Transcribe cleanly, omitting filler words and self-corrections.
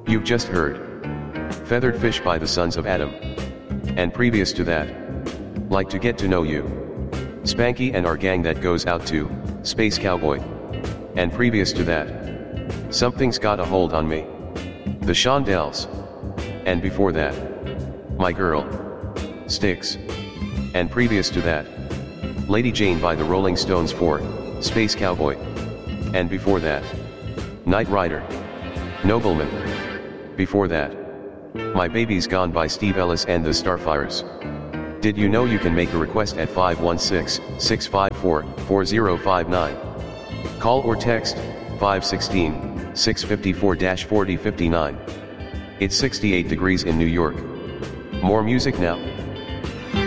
You've just heard Feathered Fish by the Sons of Adam. And previous to that, Like to Get to Know You, Spanky and Our Gang That Goes Out to Space Cowboy. And previous to that, Something's Got a Hold on Me, The Shondells. And before that, My Girl, Styx. And previous to that, Lady Jane by the Rolling Stones for Space Cowboy. And before that, Knight Rider, Nobleman. Before that, My Baby's Gone by Steve Ellis and the Starfires. Did you know you can make a request at 516-654-4059? Call or text 516-654-4059. It's 68 degrees in New York. More music now.